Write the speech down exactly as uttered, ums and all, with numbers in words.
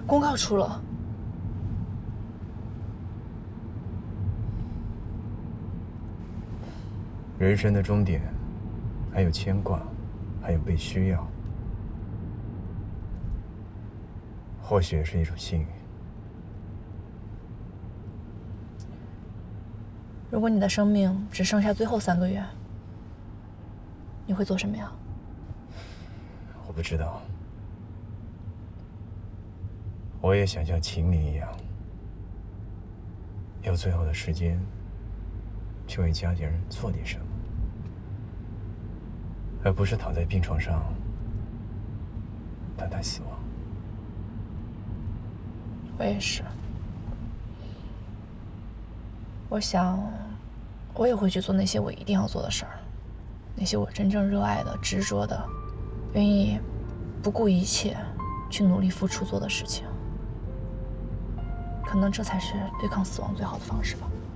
公告出了。 人生的终点，还有牵挂，还有被需要，或许也是一种幸运。 如果你的生命只剩下最后三个月，你会做什么呀？ 我不知道。我也想像秦明一样，有最后的时间，去为家里人做点什么，而不是躺在病床上等待死亡。 我也是。我想，我也会去做那些我一定要做的事儿，那些我真正热爱的、执着的、愿意不顾一切去努力付出做的事情。可能这才是对抗死亡最好的方式吧。